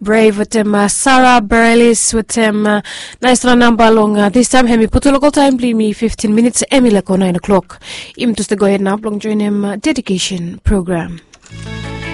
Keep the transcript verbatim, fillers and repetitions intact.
Brave with them, uh, Sarah Bareilles with them, uh, nice run number long. Uh, this time, Hemi put a local time, please me fifteen minutes, Emily nine o'clock. Im to go ahead now, long join him, uh, dedication program.